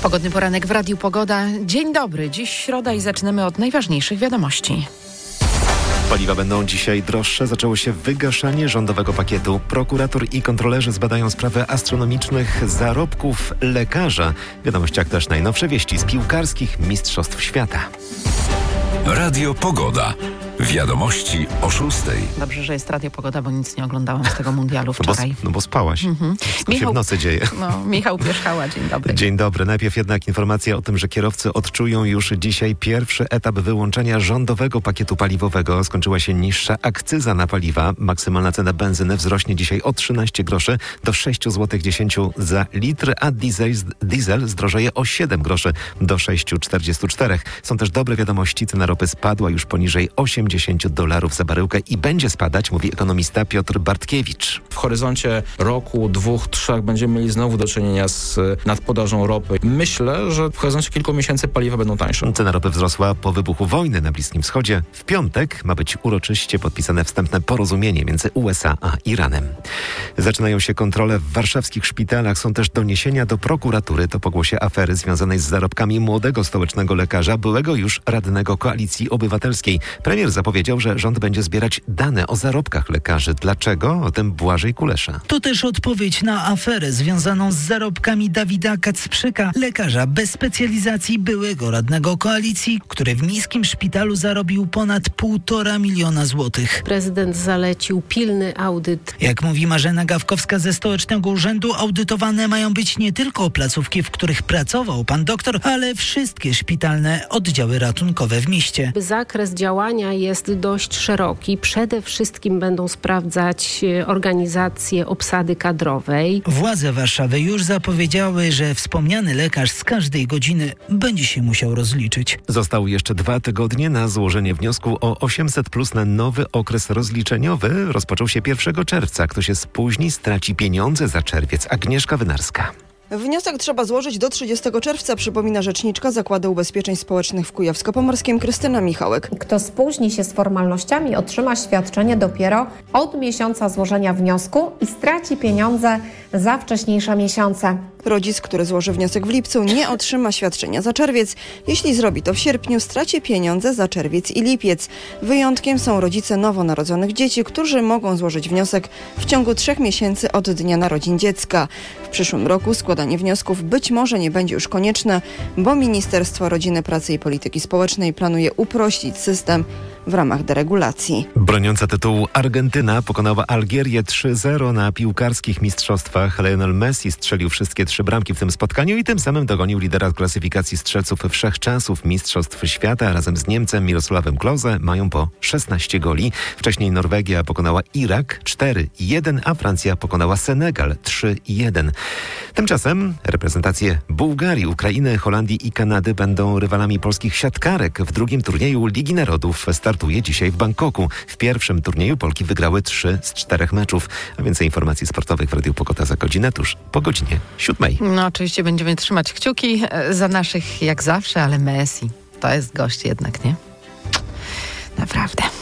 Pogodny poranek w Radiu Pogoda. Dzień dobry. Dziś środa i zaczynamy od najważniejszych wiadomości. Paliwa będą dzisiaj droższe. Zaczęło się wygaszanie rządowego pakietu. Prokurator i kontrolerzy zbadają sprawę astronomicznych zarobków lekarza. W wiadomościach też najnowsze wieści z piłkarskich mistrzostw świata. Radio Pogoda. Wiadomości o 6:00. Dobrze, że jest Radio Pogoda, bo nic nie oglądałam z tego mundialu wczoraj. No bo spałaś. Co się w nocy dzieje? Michał Pierzchała, dzień dobry. Dzień dobry. Najpierw jednak informacja o tym, że kierowcy odczują już dzisiaj pierwszy etap wyłączenia rządowego pakietu paliwowego. Skończyła się niższa akcyza na paliwa. Maksymalna cena benzyny wzrośnie dzisiaj o 13 groszy do 6,10 zł za litr, a diesel zdrożeje o 7 groszy do 6,44. Są też dobre wiadomości. Cena ropy spadła już poniżej $80 za baryłkę i będzie spadać, mówi ekonomista Piotr Bartkiewicz. W horyzoncie roku, 2-3 będziemy mieli znowu do czynienia z nadpodażą ropy. Myślę, że w horyzoncie kilku miesięcy paliwa będą tańsze. Cena ropy wzrosła po wybuchu wojny na Bliskim Wschodzie. W piątek ma być uroczyście podpisane wstępne porozumienie między USA a Iranem. Zaczynają się kontrole w warszawskich szpitalach. Są też doniesienia do prokuratury. To pokłosie afery związanej z zarobkami młodego stołecznego lekarza, byłego już radnego Koalicji Obywatelskiej. Premier zapowiedział, że rząd będzie zbierać dane o zarobkach lekarzy. Dlaczego? O tym Błażej Kulesza. To też odpowiedź na aferę związaną z zarobkami Dawida Kacprzyka, lekarza bez specjalizacji, byłego radnego Koalicji, który w miejskim szpitalu zarobił ponad 1,5 miliona złotych. Prezydent zalecił pilny audyt. Jak mówi Marzena Gawkowska ze Stołecznego Urzędu, audytowane mają być nie tylko placówki, w których pracował pan doktor, ale wszystkie szpitalne oddziały ratunkowe w mieście. Zakres działania jest dość szeroki. Przede wszystkim będą sprawdzać organizację obsady kadrowej. Władze Warszawy już zapowiedziały, że wspomniany lekarz z każdej godziny będzie się musiał rozliczyć. Zostały jeszcze 2 tygodnie na złożenie wniosku o 800+ na nowy okres rozliczeniowy. Rozpoczął się 1 czerwca. Kto się spóźni, straci pieniądze za czerwiec. Agnieszka Wynarska. Wniosek trzeba złożyć do 30 czerwca, przypomina rzeczniczka Zakładu Ubezpieczeń Społecznych w Kujawsko-Pomorskim Krystyna Michałek. Kto spóźni się z formalnościami, otrzyma świadczenie dopiero od miesiąca złożenia wniosku i straci pieniądze za wcześniejsze miesiące. Rodzic, który złoży wniosek w lipcu, nie otrzyma świadczenia za czerwiec. Jeśli zrobi to w sierpniu, straci pieniądze za czerwiec i lipiec. Wyjątkiem są rodzice nowonarodzonych dzieci, którzy mogą złożyć wniosek w ciągu 3 miesięcy od dnia narodzin dziecka. W przyszłym roku składanie wniosków być może nie będzie już konieczne, bo Ministerstwo Rodziny, Pracy i Polityki Społecznej planuje uprościć system w ramach deregulacji. Broniąca tytułu Argentyna pokonała Algierię 3-0 na piłkarskich mistrzostwach. Lionel Messi strzelił wszystkie 3 bramki w tym spotkaniu i tym samym dogonił lidera klasyfikacji strzelców wszechczasów Mistrzostw Świata. Razem z Niemcem Mirosławem Klose mają po 16 goli. Wcześniej Norwegia pokonała Irak 4-1, a Francja pokonała Senegal 3-1. Tymczasem reprezentacje Bułgarii, Ukrainy, Holandii i Kanady będą rywalami polskich siatkarek. W drugim turnieju Ligi Narodów startuje dzisiaj w Bangkoku. W pierwszym turnieju Polki wygrały 3 z 4 meczów. A więcej informacji sportowych w Radiu Pogoda za godzinę, tuż po godzinie 7. No oczywiście będziemy trzymać kciuki za naszych jak zawsze, ale Messi to jest gość jednak, nie? Naprawdę.